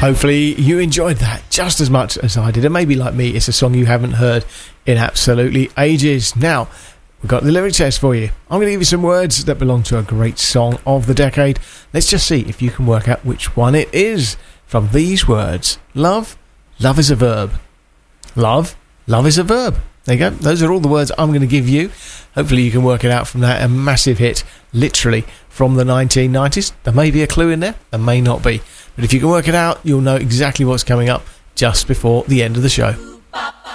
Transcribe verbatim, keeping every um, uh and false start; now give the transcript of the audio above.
Hopefully you enjoyed that just as much as I did, and maybe like me, it's a song you haven't heard in absolutely ages. Now, we've got the lyric test for you. I'm going to give you some words that belong to a great song of the decade. Let's just see if you can work out which one it is from these words. Love, love is a verb. Love, love is a verb. There you go. Those are all the words I'm going to give you. Hopefully you can work it out from that. A massive hit, literally, from the nineteen nineties. There may be a clue in there. There may not be. But if you can work it out, you'll know exactly what's coming up just before the end of the show.